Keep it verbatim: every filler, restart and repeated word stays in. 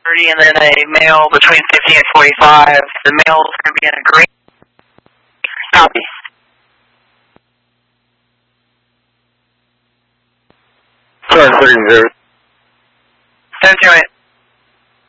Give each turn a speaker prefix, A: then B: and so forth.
A: thirty, and then a male between fifty and forty-five. The male is going to be in a green. Copy.
B: Sorry, thirty zero.
A: seven two eight.